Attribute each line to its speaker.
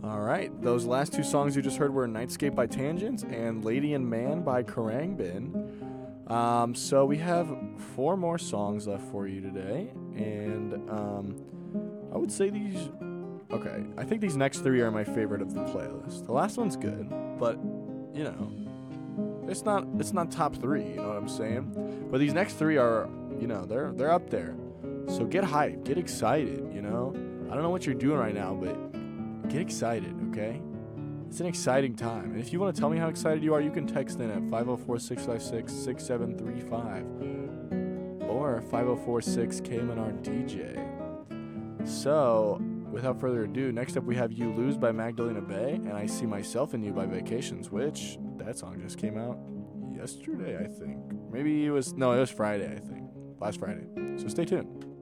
Speaker 1: All right, those last two songs you just heard were Nightscape by Tangents and Lady and Man by Karangbin. So we have four more songs left for you today, and I would say these. Okay, I think these next three are my favorite of the playlist. The last one's good, but you know, it's not top three. You know what I'm saying? But these next three are, they're up there. So get hyped, get excited. I don't know what you're doing right now, but get excited, okay? It's an exciting time. And if you want to tell me how excited you are, you can text in at 504-656-6735 or 5046-KMNR-DJ. So, without further ado, next up we have You Lose by Magdalena Bay and I See Myself in You by Vacations, which that song just came out yesterday, I think. It was Friday, I think. Last Friday. So stay tuned.